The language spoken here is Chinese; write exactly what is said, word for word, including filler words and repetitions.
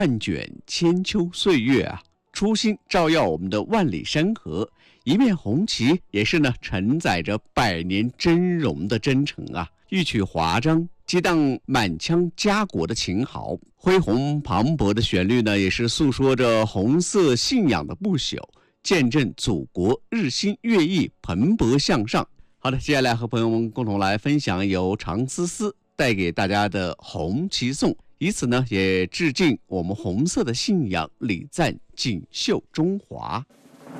万卷千秋岁月啊，初心照耀我们的万里山河。一面红旗也是呢，承载着百年峥嵘的真诚啊，玉曲华章，激荡满腔家国的情豪。恢宏磅礴的旋律呢，也是诉说着红色信仰的不朽，见证祖国日新月异、蓬勃向上。好的，接下来和朋友们共同来分享由常思思带给大家的红旗颂，以此呢也致敬我们红色的信仰，礼赞锦绣中华。